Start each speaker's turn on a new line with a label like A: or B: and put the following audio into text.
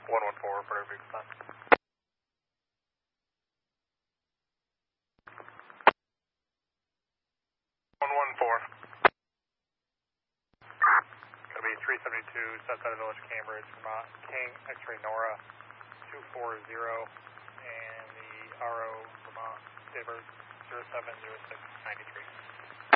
A: 114, for every spot. 114. Gonna be 372, Southside of Village, Cambridge, Vermont, King, X-ray Nora, 240, and the RO, Vermont, Daybird, 070693.